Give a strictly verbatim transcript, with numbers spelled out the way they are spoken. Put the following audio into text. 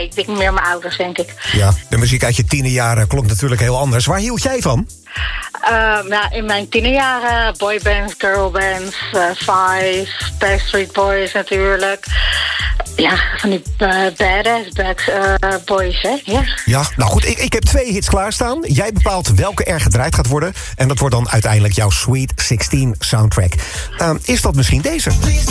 Ik denk meer mijn ouders, denk ik. Ja, de muziek uit je tienerjaren klonk natuurlijk heel anders. Waar hield jij van? Uh, nou, in mijn tienerjaren boybands, girlbands, uh, Five, Backstreet Boys natuurlijk. Ja, van die uh, badass back, uh, boys, hè? Ja. Ja, nou goed, ik, ik heb twee hits klaarstaan. Jij bepaalt welke er gedraaid gaat worden. En dat wordt dan uiteindelijk jouw Sweet zestien soundtrack. Uh, is dat misschien deze?